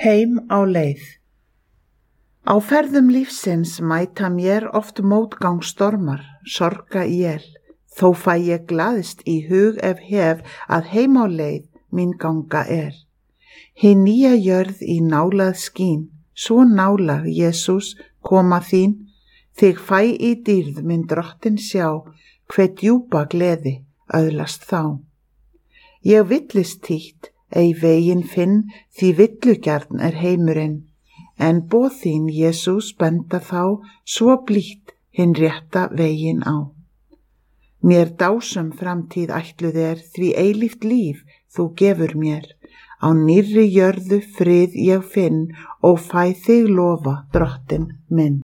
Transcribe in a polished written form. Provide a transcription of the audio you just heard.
Heim á leið. Á ferðum lífsins mæta mér oft mótgangsstormar, sorga él. Þó fæ ég glaðst í hug ef hef að heim á leið mín ganga er. Hin nýja jörð í nálað skín, svo nálag, Jesús, koma þín. Þig fæ í dýrð minn Drottinn sjá, hve djúpa gleði öðlast þá. Ég villist títt, ei veginn finn, því villugjarn er heimurinn. En boð þín, Jesús, benda þá svo blítt hinn rétta veginn á. Mér dásum framtíð ætluð er, því eilíft líf þú gefur mér. Á nýrri jörðu frið ég finn og fæ þig lofa, Drottinn minn.